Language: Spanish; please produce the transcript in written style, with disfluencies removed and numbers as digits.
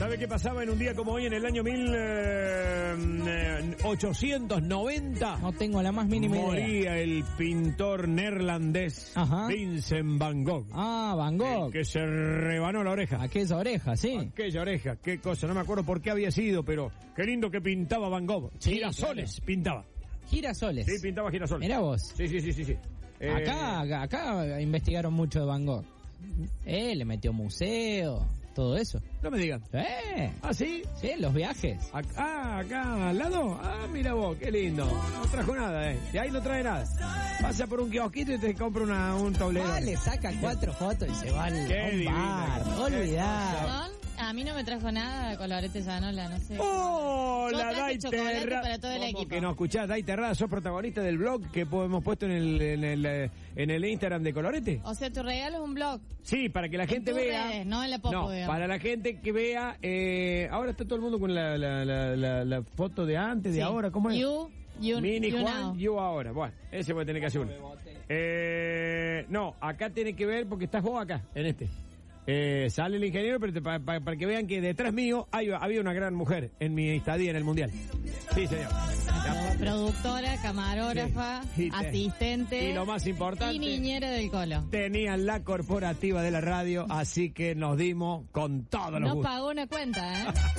¿Sabe qué pasaba en un día como hoy en el año 1890? No tengo la más mínima idea. Moría el pintor neerlandés Vincent Van Gogh. Ah, Van Gogh. El que se rebanó la oreja. Aquella oreja, sí. Aquella oreja, qué cosa, no me acuerdo por qué había sido, pero qué lindo que pintaba Van Gogh. Sí, girasoles, claro. pintaba. Girasoles. Sí, pintaba girasoles. Mirá vos. Sí. Acá investigaron mucho de Van Gogh. Le metió museo, todo eso. No me digan. ¿Ah, sí? Sí, los viajes. Acá al lado. Ah, mira vos, qué lindo. No trajo nada, De ahí no trae nada. Pasa por un kiosquito y te compra un tablero. Le saca 4 fotos y se va al bar. Olvidar. A mí no me trajo nada, Colorete Llanola, no sé. ¡Hola, Dai Terrada! Para todo el equipo. Que no escuchás, Dai Terrada, sos protagonista del blog que hemos puesto en el Instagram de Colorete. O sea, tu regalo es un blog. Sí, para que la gente vea. Redes, no en la popo, digamos. Para la gente que vea. Ahora está todo el mundo con la foto de antes, de ahora, ¿cómo es? Mini Juan, now. You ahora. Bueno, ese puede tener que hacer uno. No, acá tiene que ver porque estás vos acá, en este. Sale el ingeniero, pero para que vean que detrás mío había una gran mujer en mi estadía en el Mundial. Sí, señor. Productora, camarógrafa, asistente. Y lo más importante. Y niñera del Colo. Tenían la corporativa de la radio, así que nos dimos con todos los gustos. Nos pagó una cuenta,